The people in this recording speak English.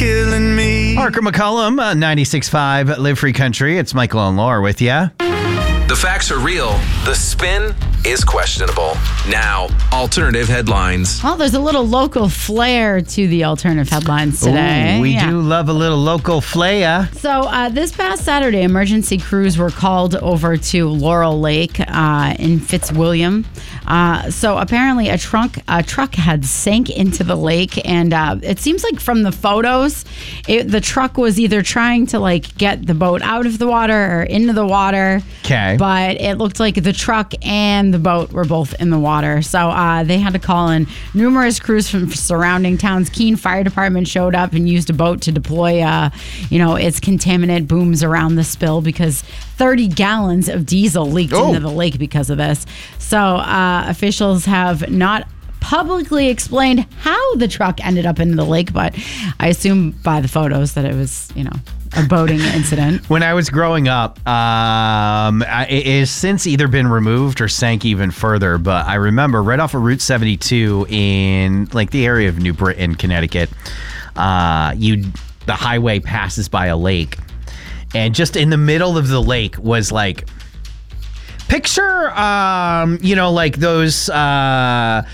killing me. Parker McCollum, 96.5 Live Free Country. It's Michael and Laura with you. The facts are real. The spin is questionable. Now, alternative headlines. Well, there's a little local flair to the alternative headlines today. Ooh, we do love a little local flair. So this past Saturday, emergency crews were called over to Laurel Lake in Fitzwilliam. So apparently a truck had sank into the lake, and it seems like from the photos, the truck was either trying to get the boat out of the water or into the water. Okay. But it looked like the truck and the boat were both in the water. So they had to call in numerous crews from surrounding towns. Keene Fire Department showed up and used a boat to deploy, its contaminant booms around the spill because 30 gallons of diesel leaked into the lake because of this. So officials have not publicly explained how the truck ended up into the lake, but I assume by the photos that it was, a boating incident. When I was growing up, it has since either been removed or sank even further, but I remember right off of Route 72 in the area of New Britain, Connecticut, the highway passes by a lake, and just in the middle of the lake was picture, those